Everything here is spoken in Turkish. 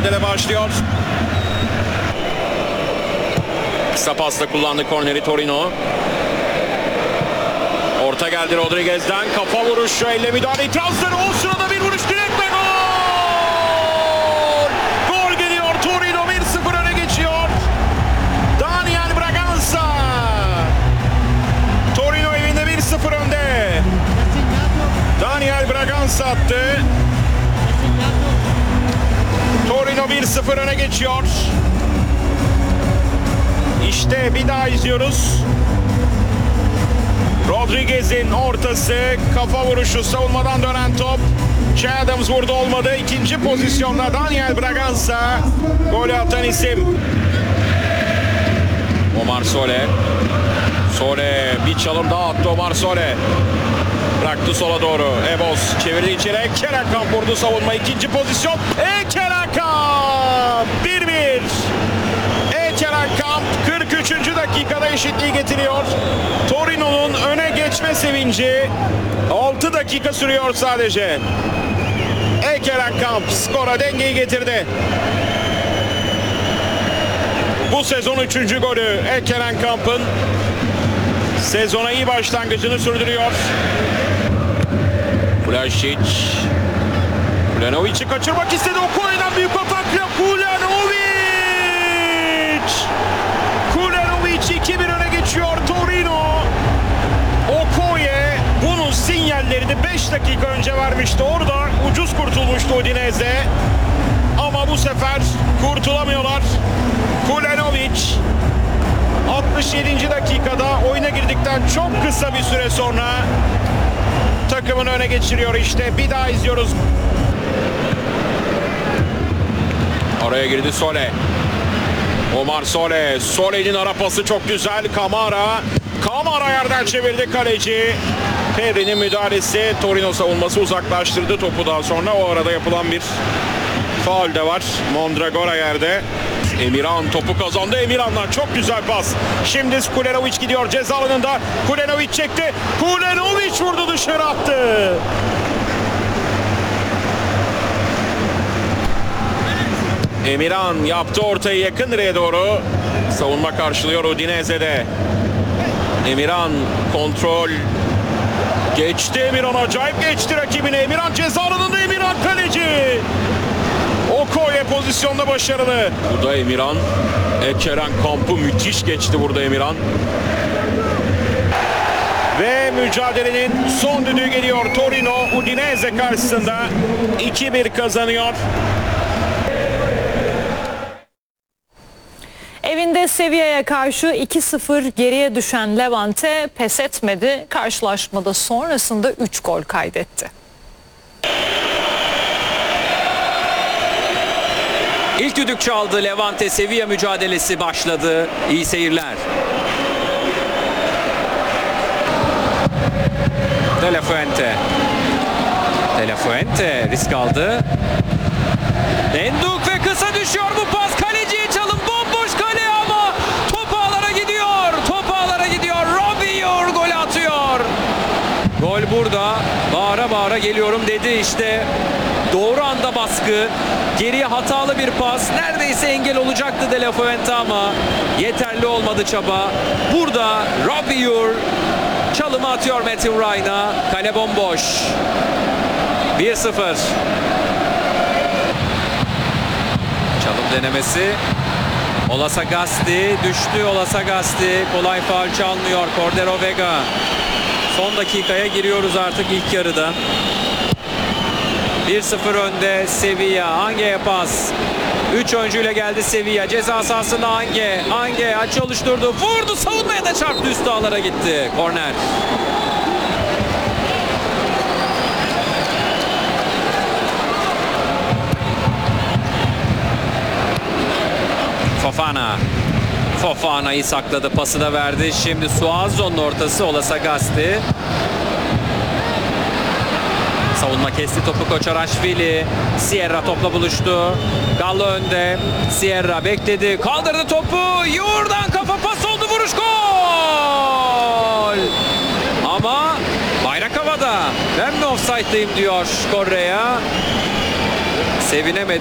mücadele başlıyor. Kısa pasla kullandı korneri Torino. Orta geldi Rodriguez'den. Kafa vuruşu, elle müdahale, itirazları. O sırada bir vuruş, direkt ve gol! Gol geliyor. Torino 1-0 öne geçiyor. Daniel Braganza. Torino evinde 1-0 önde. Daniel Braganza attı. Torino 1-0 öne geçiyor. İşte bir daha izliyoruz. Rodriguez'in ortası, kafa vuruşu, savunmadan dönen top. Che Adams vurdu, olmadı. İkinci pozisyonda Daniel Braganza golü atan isim. Omar Sole. Sole bir çalım daha attı Omar Sole. Bıraktı sola doğru. Ebos çevirdi içeri. Ekkelenkamp vurdu savunma. İkinci pozisyon. Ekkelenkamp 1-1. Ekkelenkamp 43. dakikada eşitliği getiriyor. Torino'nun öne geçme sevinci 6 dakika sürüyor sadece. Ekkelenkamp skora dengeyi getirdi. Bu sezon 3. golü Ekkelenkamp'ın. Sezona iyi başlangıcını sürdürüyor. Vlasic. Kulenovic'i kaçırmak istedi. Okoye'den büyük atakla Kulenovic. Kulenovic 2-1 öne geçiyor Torino. Okoye bunun sinyallerini 5 dakika önce vermişti. Orada ucuz kurtulmuştu Udinese. Ama bu sefer kurtulamıyorlar. Kulenovic 67. dakikada oyuna girdikten çok kısa bir süre sonra takımını öne geçiriyor. İşte bir daha izliyoruz. Araya girdi Sole. Omar Sole. Sole'nin ara pası çok güzel. Kamara yerden çevirdi kaleci. Perry'nin müdahalesi Torino savunması uzaklaştırdı topu daha sonra. O arada yapılan bir faul de var. Mondragora yerde. Emirhan topu kazandı. Emirhan'dan çok güzel pas. Şimdi Kulenovic gidiyor ceza alanında. Kulenovic çekti. Kulenovic vurdu, dışarı attı. Emirhan yaptı ortayı yakın direğe doğru. Savunma karşılıyor Udinese'de. Emirhan kontrol. Geçti Emirhan, acayip geçti rakibine. Emirhan ceza alanında, Emirhan kaleci. Okoye pozisyonda başarılı. Bu da Emirhan. Ekkelenkamp'ı müthiş geçti burada Emirhan. Ve mücadelenin son düdüğü geliyor. Torino Udinese karşısında 2-1 kazanıyor. Evinde Sevilla'ya karşı 2-0 geriye düşen Levante pes etmedi. Karşılaşmada sonrasında 3 gol kaydetti. İlk düdük çaldı, Levante Sevilla mücadelesi başladı. İyi seyirler. De La Fuente risk aldı. Enduk ve kısa düşüyor bu pas. Kaleciye çalım, bomboş kale ama top ağlara gidiyor. Top ağlara gidiyor. Robier gol atıyor. Gol burada. Bağıra bağıra geliyorum dedi işte. Doğru anda baskı. Geriye hatalı bir pas. Neredeyse engel olacaktı De La Fuente ama yeterli olmadı çaba. Burada Robier çalımı atıyor Metin Ryan'a. Kale bomboş. 1-0. Çalım denemesi. Olasagasti düştü. Olasagasti kolay faul çalmıyor. Cordero Vega. Son dakikaya giriyoruz artık ilk yarıda. 1-0 önde Sevilla. Ange'ye pas. 3 oyuncuyla geldi Sevilla. Ceza sahasında Ange aç oluşturdu. Vurdu, savunmaya da çarptı. Üst ağlara gitti. Korner. Fofana'yı sakladı. Pası da verdi. Şimdi Suazo'nun ortası. Olasagasti. Savunma kesti topu Koçaraşvili. Sierra topla buluştu. Gallo önde. Sierra bekledi. Kaldırdı topu. Yurdan kafa pas oldu. Vuruş gol. Ama bayrak havada. Ben mi offside'dayım diyor Correa. Sevinemedi.